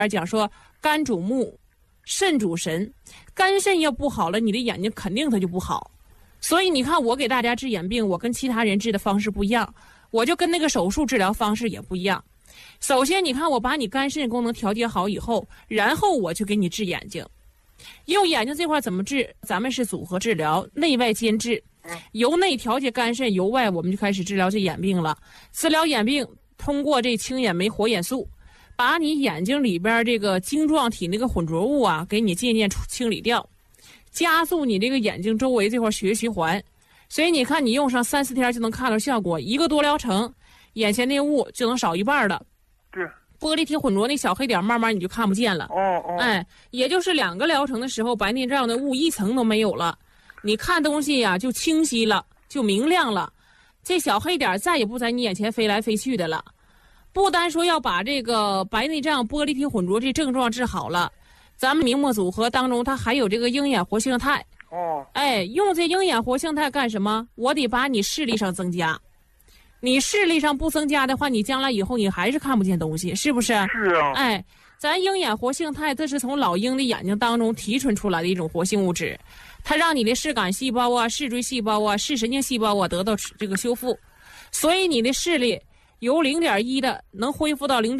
讲说肝主目，肾主神，肝肾要不好了，你的眼睛肯定它就不好。所以你看我给大家治眼病，我跟其他人治的方式不一样，我就跟那个手术治疗方式也不一样。首先你看我把你肝肾功能调节好以后，然后我就给你治眼睛。用眼睛这块怎么治？咱们是组合治疗，内外兼治，由内调节肝肾，由外我们就开始治疗这眼病了。治疗眼病通过这清眼酶活眼素，把你眼睛里边这个晶状体那个混浊物啊给你渐渐清理掉，加速你这个眼睛周围这块血液循环。所以你看你用上3-4天就能看到效果，1个多疗程眼前那雾就能少一半了。 对， 玻璃体混浊那小黑点慢慢你就看不见了。哎，也就是2个疗程的时候，白内障的雾1层都没有了，你看东西呀就清晰了，就明亮了，这小黑点再也不在你眼前飞来飞去的了。不单说要把这个白内障、玻璃体混浊这症状治好了，咱们明目组合当中它还有这个鹰眼活性肽。哎，用这鹰眼活性肽干什么？我得把你视力上增加。你视力上不增加的话，你将来以后你还是看不见东西，是不是？ 是啊。 哎，咱鹰眼活性肽这是从老鹰的眼睛当中提纯出来的一种活性物质，它让你的视感细胞啊、视锥细胞啊、视神经细胞啊得到这个修复，所以你的视力由0.1的能恢复到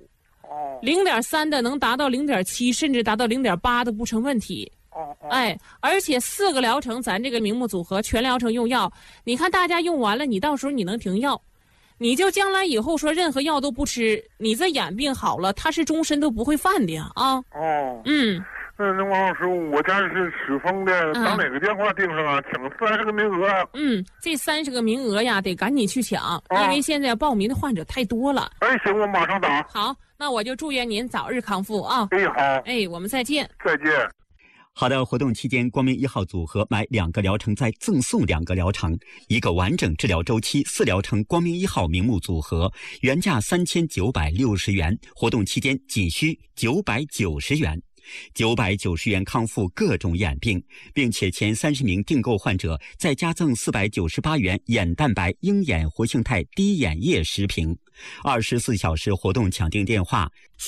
0.5，0.3的能达到0.7，甚至达到0.8都不成问题。哎，而且4个疗程，咱这个明目组合全疗程用药，你看大家用完了，你到时候你能停药，你就将来以后说任何药都不吃，你这眼病好了，它是终身都不会犯的啊。 那王老师，我家是赤峰的，打哪个电话订上啊？抢30个名额。 这30个名额呀，得赶紧去抢，因为现在报名的患者太多了。 哎，行，我马上打。 好，那我就祝愿您早日康复啊。 哎，好。 哎，我们再见。 再见。 好的，活动期间，光明1号组合买2个疗程再赠送2个疗程，1个完整治疗周期4疗程光明1号明目组合，原价3960元，活动期间仅需990元。990元康复各种眼病，并且前30名订购患者再加赠498元眼蛋白鹰眼活性肽滴眼液10瓶。24小时活动抢订电话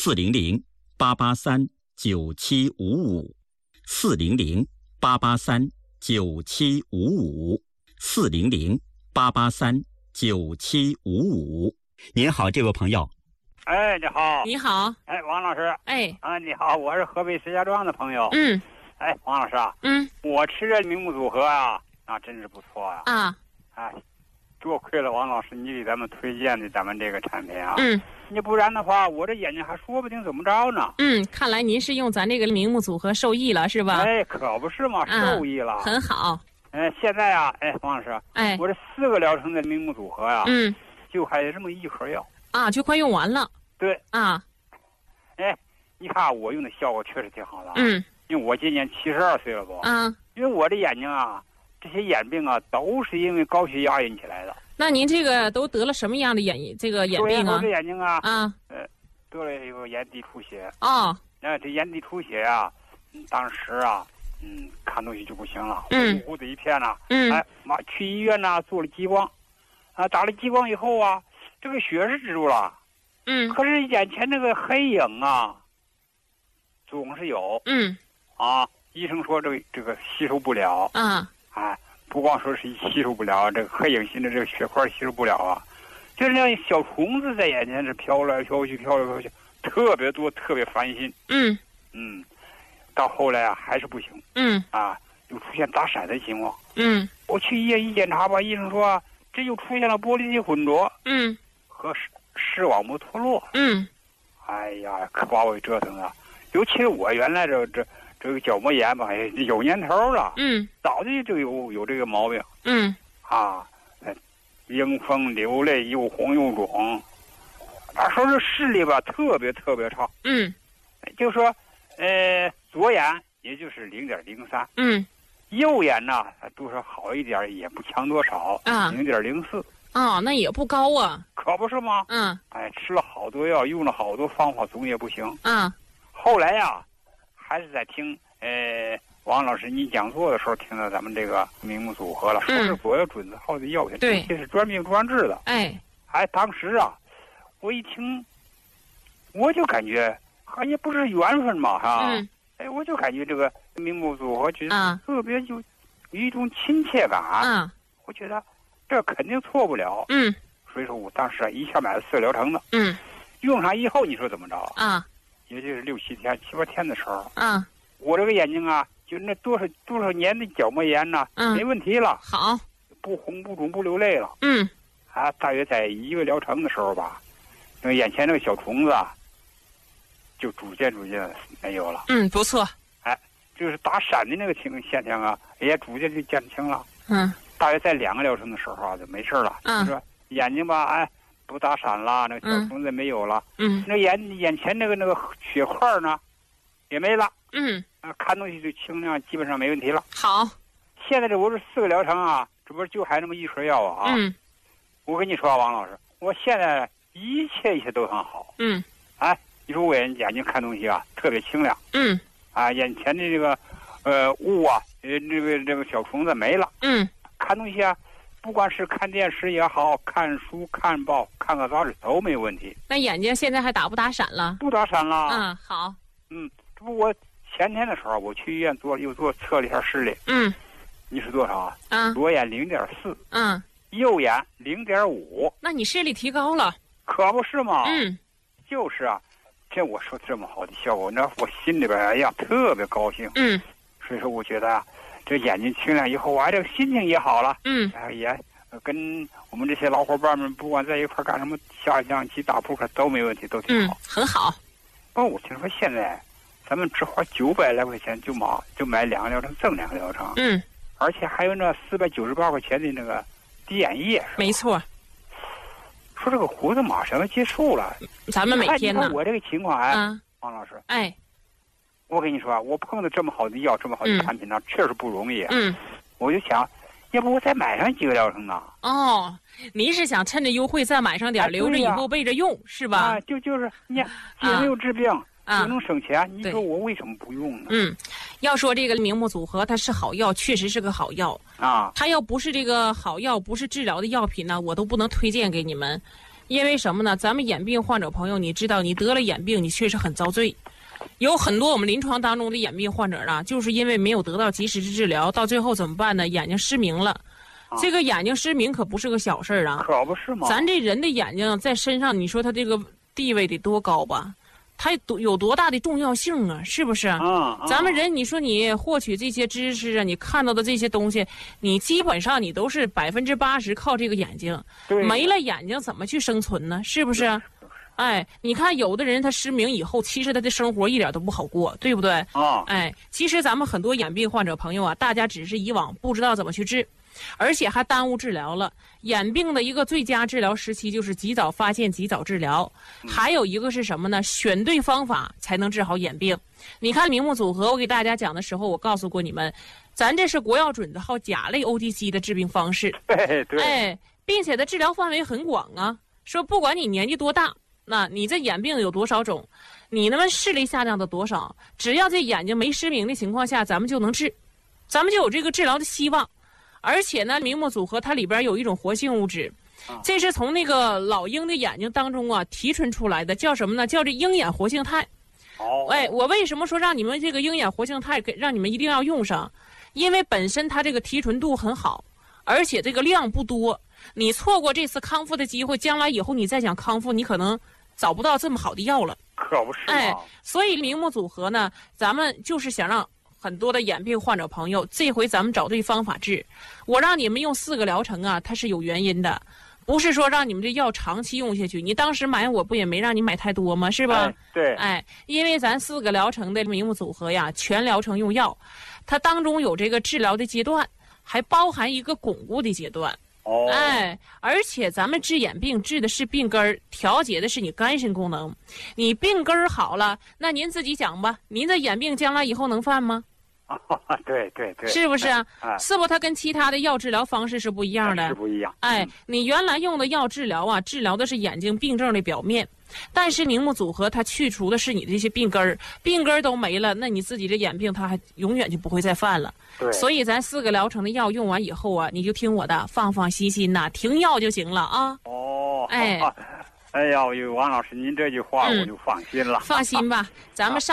400-883-9755，400-883-9755。您好，这位朋友。 哎，你好。 你好。 哎，王老师。 哎。 你好，我是河北石家庄的朋友。哎，王老师啊。我吃这明目组合啊，那真是不错呀。哎，多亏了王老师你给咱们推荐的咱们这个产品啊。你不然的话，我这眼睛还说不定怎么着呢。 看来您是用咱这个明目组合受益了，是吧？ 哎，可不是嘛，受益了。 很好。 现在啊，王老师。我这4个疗程的明目组合呀。就还有这么1盒药。就快用完了。 对。你看我用的效果确实挺好的。因为我今年72岁了不。因为我的眼睛啊，这些眼病啊，都是因为高血压引起来的。 那您这个都得了什么样的眼病啊？ 我这眼睛啊，得了一个眼底出血。这眼底出血呀，当时啊，看东西就不行了，糊糊的一片了。去医院呢做了激光，打了激光以后啊，这个血是止住了。可是眼前这个黑影啊，总是有。医生说这个吸收不了。不光说是吸收不了，这个黑影型的这个血块吸收不了啊，就是那小虫子在眼前是飘来飘去，特别多，特别烦心。到后来啊，还是不行。又出现打闪的情况。我去医院一检查吧，医生说这又出现了玻璃体混浊。和视网膜脱落。哎呀，可把我给折腾了。尤其是我原来这个角膜炎吧，有年头了。早就有这个毛病。迎风流泪，又红又肿。说是视力吧，特别特别差。就说左眼也就是0.03。右眼呢多少好一点，也不强多少。0.04。 那也不高啊。 可不是吗？吃了好多药，用了好多方法，总也不行。后来呀，还是在听王老师你讲座的时候，听到咱们这个明目组合了，说是国家准字号的药品，这是专病专治的。当时啊，我一听，我就感觉也不是缘分嘛，哈。哎，我就感觉这个名目组合觉得特别有一种亲切感。我觉得这肯定错不了。所以说我当时一下买了4个疗程的。用上以后，你说怎么着？也就是6、7天、7、8天的时候。我这个眼睛啊，就那多少年的角膜炎呢，没问题了。 好， 不红不肿不流泪了。大约在1个疗程的时候吧，那个眼前那个小虫子就逐渐没有了。 不错。 就是打闪的那个现象啊，也逐渐就减轻了。大约在2个疗程的时候啊，就没事了。就说眼睛吧，不打闪了，那个小虫子没有了。那眼前那个血块呢，也没了。看东西就清亮，基本上没问题了。 好， 现在这不是4个疗程啊，这不是就还那么1盒药啊。我跟你说啊，王老师，我现在一切都很好。你说我眼睛看东西啊，特别清亮。眼前的这个雾啊，这个小虫子没了。看东西啊，不管是看电视也好，看书、看报、看个杂志都没有问题。 那眼睛现在还打不打闪了？ 不打闪了。 好。 这不我前天的时候我去医院又测了一下视力。你是多少啊？左眼0.4。右眼0.5。那你视力提高了？ 可不是嘛。就是啊。这我说这么好的效果，那我心里边特别高兴。所以说我觉得这眼睛清亮以后，我这个心情也好了。也跟我们这些老伙伴们，不管在一块干什么，下象棋、打扑克都没问题，都挺好。 很好。 我听说现在咱们只花900来块钱就买2个疗程，赠2个疗程。而且还有那498块钱的那个滴眼液。 没错。 说这个活动马上要结束了， 咱们每天呢？ 我这个情况王老师，我跟你说啊，我碰到这么好的药，这么好的产品呢，确实不容易。我就想，要不我再买上几个疗程呢？ 您是想趁着优惠再买上点，留着以后备着用，是吧？ 就是你既能有治病，又能省钱，你说我为什么不用呢？ 要说这个明目组合，它是好药，确实是个好药它要不是这个好药，不是治疗的药品呢，我都不能推荐给你们。因为什么呢？咱们眼病患者朋友，你知道，你得了眼病，你确实很遭罪。有很多我们临床当中的眼病患者呢，就是因为没有得到及时的治疗，到最后怎么办呢？眼睛失明了。这个眼睛失明可不是个小事儿啊！ 可不是吗？ 咱这人的眼睛在身上，你说他这个地位得多高吧？它有多大的重要性啊？是不是？咱们人，你说你获取这些知识啊，你看到的这些东西，你基本上你都是80%靠这个眼睛。没了眼睛怎么去生存呢？是不是？你看有的人他失明以后，其实他的生活一点都不好过，对不对？其实咱们很多眼病患者朋友啊，大家只是以往不知道怎么去治，而且还耽误治疗了。眼病的一个最佳治疗时期就是及早发现、及早治疗。还有一个是什么呢？选对方法才能治好眼病。你看明目组合，我给大家讲的时候，我告诉过你们，咱这是国药准号甲类 OTC 的治病方式。 对。 并且的治疗范围很广啊。说不管你年纪多大，那你这眼病有多少种，你那么视力下降的多少，只要这眼睛没失明的情况下，咱们就能治，咱们就有这个治疗的希望。而且呢，明目组合它里边有一种活性物质，这是从那个老鹰的眼睛当中啊提纯出来的，叫什么呢？叫这鹰眼活性肽。我为什么说让你们这个鹰眼活性肽让你们一定要用上？因为本身它这个提纯度很好，而且这个量不多。你错过这次康复的机会，将来以后你再想康复，你可能找不到这么好的药了。 可不是吗？ 所以明目组合呢，咱们就是想让很多的眼病患者朋友，这回咱们找对方法治。我让你们用4个疗程啊，它是有原因的，不是说让你们这药长期用下去。你当时买我不也没让你买太多吗？是吧？ 对。 因为咱4个疗程的明目组合呀，全疗程用药，它当中有这个治疗的阶段，还包含一个巩固的阶段。而且咱们治眼病治的是病根儿，调节的是你肝肾功能。你病根儿好了，那您自己讲吧，您的眼病将来以后能犯吗？ 对， 是不是啊？是不？它跟其他的药治疗方式是不一样的， 是不一样。 你原来用的药治疗啊，治疗的是眼睛病症的表面，但是明目组合它去除的是你的这些病根儿，病根儿都没了，那你自己的眼病它还永远就不会再犯了。 对， 所以咱4个疗程的药用完以后啊，你就听我的，放心呐，停药就行了啊。 哎呀，有王老师您这句话我就放心了。 放心吧，咱们上。